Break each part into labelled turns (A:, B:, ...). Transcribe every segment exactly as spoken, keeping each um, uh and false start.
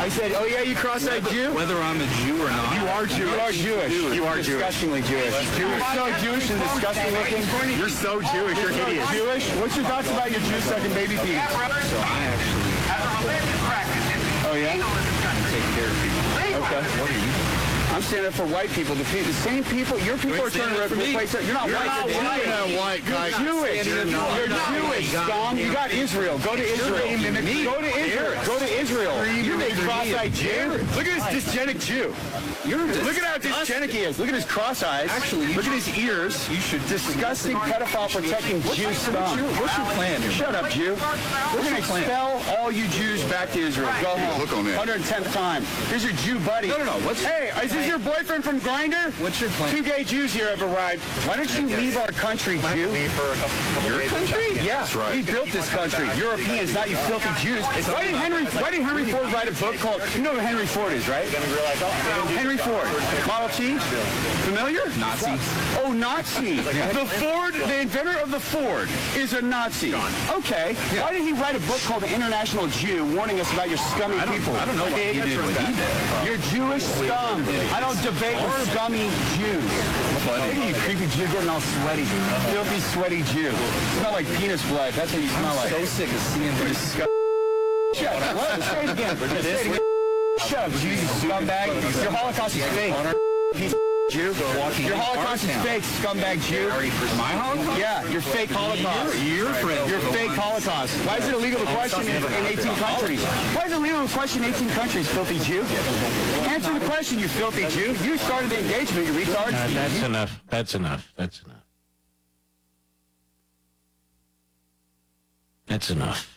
A: I said, oh yeah, you cross-eyed Jew?
B: Whether I'm a Jew or not.
A: You are Jewish. You are Jewish. You are disgustingly Jewish. You're so Jewish and disgusting looking. You're so Jewish. You're hideous. Jewish? What's your thoughts about your Jews sucking baby feet?
B: So I actually...
A: Oh yeah?
B: take care of people.
A: Okay.
B: What are you?
A: I'm standing up for white people. The, the same people. Your people are trying to replace it. You're not
C: You're
A: white.
C: not
A: You're
C: white.
A: not white, guys. You're Jewish. You're, you're Jewish, scum. You got Israel. Go to Israel. Go to Israel. Go to Israel. You're a cross-eyed Jew. Look at this dysgenic Jew. You're look at how dysgenic he is. Look at his cross eyes.
B: Actually,
A: look at his ears.
B: You should
A: disgusting pedophile protecting Jew scum.
B: What's your plan here?
A: Shut up, Jew. We're going to expel all you Jews back to Israel. Go home.
C: Look on that.
A: one hundred tenth time. Here's your Jew buddy.
B: No, no, no. What's
A: hey, is this your boyfriend from Grindr?
B: What's your plan?
A: Two gay Jews here have arrived. Why don't you leave our country, Jew?
C: Your country?
A: Yeah,
C: That's right.
A: we built this country. Europeans, not you filthy Jews. Why did Henry? Why did Henry Ford write a book called? You know who Henry Ford is, right? Henry Ford, Model T, familiar?
B: Nazi.
A: Oh, Nazi. The Ford, the inventor of the Ford, is a Nazi. Okay. Why did he write a book called The International Jew, warning us about your scummy
B: I don't,
A: people?
B: I don't know what he did. What he did.
A: You're Jewish scum. I don't debate with scummy Jews. Look at you creepy Jew getting all sweaty. Filthy, sweaty Jew. You smell like penis blood. That's what you smell like.
B: So sick of seeing this.
A: Shut up. What? Say it again. Say it again. Shut up, Jew, you scumbag. Your Holocaust is fake. Piece of Jew. Your Holocaust is fake, scumbag Jew.
B: My Holocaust?
A: Yeah, your fake Holocaust.
B: Your friend.
A: Your fake Holocaust. Why is it illegal to question in, in eighteen countries? Why is it illegal to question in eighteen countries, filthy Jew? Answer the question, you filthy Jew. You started the engagement, you retard.
D: Uh, that's enough. That's enough. That's enough. That's enough.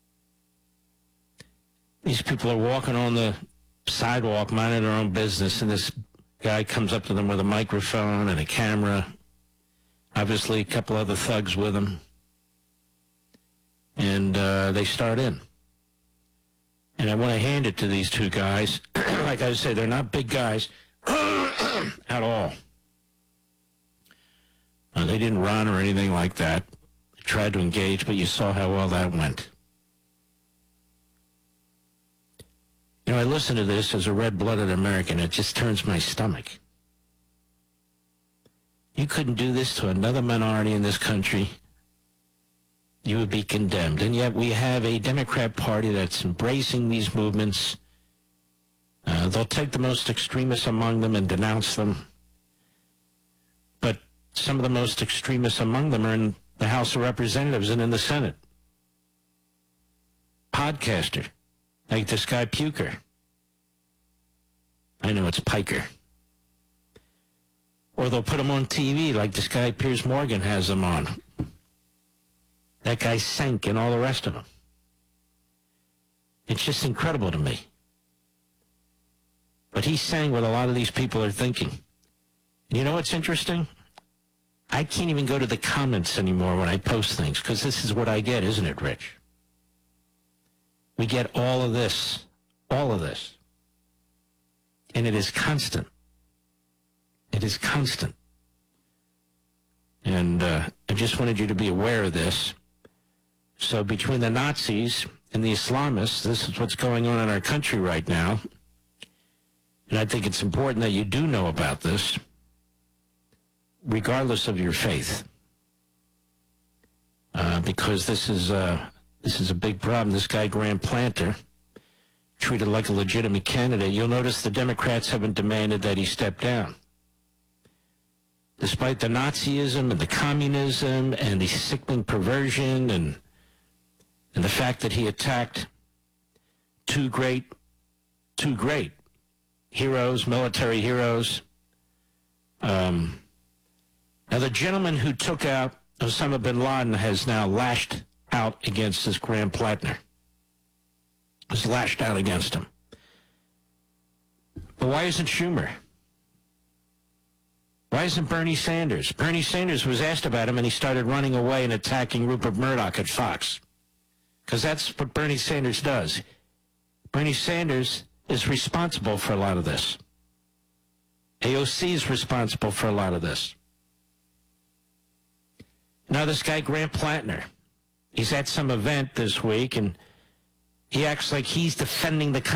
D: These people are walking on the sidewalk, minding their own business, and this guy comes up to them with a microphone and a camera. Obviously, a couple other thugs with him. And uh, they start in. And I want to hand it to these two guys. Like I said, they're not big guys at all. Uh, they didn't run or anything like that. They tried to engage, but you saw how well that went. You know, I listen to this as a red-blooded American. It just turns my stomach. You couldn't do this to another minority in this country. You would be condemned. And yet we have a Democrat Party that's embracing these movements. Uh, they'll take the most extremists among them and denounce them. But some of the most extremists among them are in the House of Representatives and in the Senate. Podcaster. Like this guy Puker. I know it's Piker. Or they'll put him on T V like this guy Piers Morgan has him on. That guy Sank and all the rest of them. It's just incredible to me. But he's saying what a lot of these people are thinking. And you know what's interesting? I can't even go to the comments anymore when I post things, because this is what I get, isn't it, Rich? We get all of this, all of this. And it is constant. It is constant. And uh, I just wanted you to be aware of this. So between the Nazis and the Islamists, this is what's going on in our country right now. And I think it's important that you do know about this, regardless of your faith. Uh, because this is... Uh, This is a big problem. This guy, Graham Planter, treated like a legitimate candidate. You'll notice the Democrats haven't demanded that he step down. Despite the Nazism and the communism and the sickening perversion and, and the fact that he attacked two great, two great heroes, military heroes. Um, now, the gentleman who took out Osama bin Laden has now lashed out against this Graham Plattner. Has lashed out against him. But why isn't Schumer? Why isn't Bernie Sanders? Bernie Sanders was asked about him and he started running away and attacking Rupert Murdoch at Fox. Because that's what Bernie Sanders does. Bernie Sanders is responsible for a lot of this. A O C is responsible for a lot of this. Now this guy, Graham Plattner, he's at some event this week, and he acts like he's defending the